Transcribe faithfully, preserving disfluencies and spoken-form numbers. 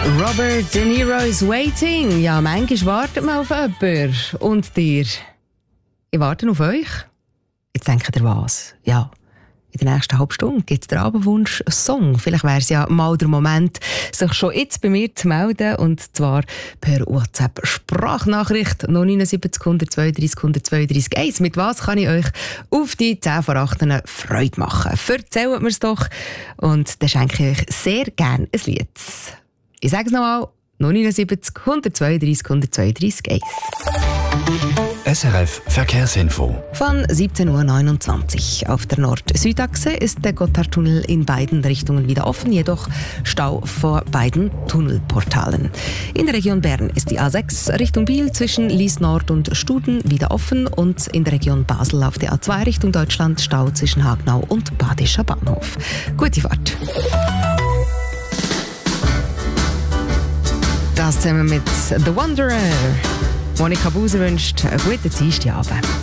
Robert De Niro is waiting. Ja, manchmal wartet man auf jemanden. Und dir? Ich warte auf euch. Jetzt denkt ihr was? Ja, in der nächsten halben Stunde gibt es den Abendwunsch-Song. Vielleicht wäre es ja mal der Moment, sich schon jetzt bei mir zu melden. Und zwar per WhatsApp-Sprachnachricht null neun sieben null zwei drei null zwei drei eins. Mit was kann ich euch auf die zehn vor acht Freude machen? Erzählt mir es doch. Und dann schenke ich euch sehr gerne ein Lied. Ich sage es nochmal, null neun sieben null zwei drei null zwei drei eins. S R F Verkehrsinfo. Von siebzehn Uhr neunundzwanzig. Auf der Nord-Süd-Achse ist der Gotthardtunnel in beiden Richtungen wieder offen, jedoch Stau vor beiden Tunnelportalen. In der Region Bern ist die A sechs Richtung Biel zwischen Lies Nord und Studen wieder offen und in der Region Basel auf der A zwei Richtung Deutschland Stau zwischen Hagnau und Badischer Bahnhof. Gute Fahrt. Das zusammen mit The Wanderer. Monika Buser wünscht einen guten Dienstagabend.